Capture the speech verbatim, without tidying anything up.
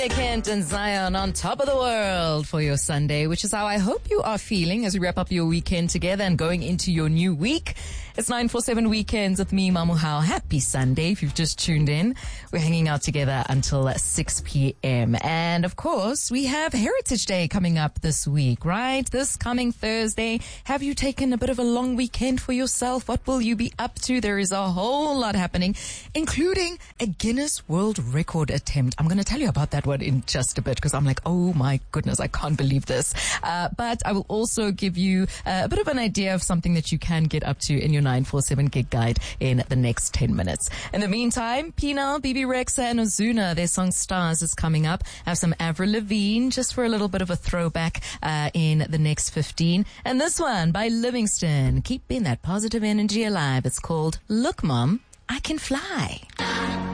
Tia Kent and Zion on top of the world for your Sunday, which is how I hope you are feeling as we wrap up your weekend together and going into your new week. It's nine four seven Weekends with me, Mamu Hao. Happy Sunday if you've just tuned in. We're hanging out together until six p.m. And of course, we have Heritage Day coming up this week, right? This coming Thursday. Have you taken a bit of a long weekend for yourself? What will you be up to? There is a whole lot happening, including a Guinness World Record attempt. I'm going to tell you about that one in just a bit because I'm like, oh my goodness, I can't believe this. Uh, but I will also give you uh, a bit of an idea of something that you can get up to in your nine four seven gig guide in the next ten minutes. In the meantime, Pina, B B Rexa and Ozuna, their song Stars is coming up. I have some Avril Lavigne just for a little bit of a throwback uh, in the next fifteen. And this one by Livingston, keeping that positive energy alive. It's called Look Mom, I Can Fly.